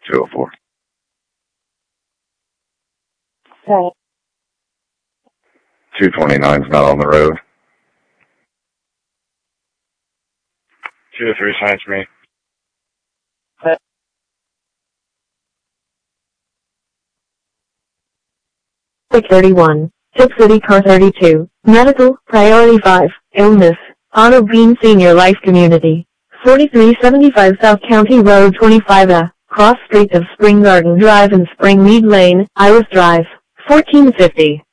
204. Okay. 229's not on the road. 203 signs me. 631. Tip City Car 32. Medical, Priority 5. Illness. Otto Bean Senior Life Community. 4375 South County Road 25A. Cross Street of Spring Garden Drive and Springmead Lane, Iris Drive. 1450.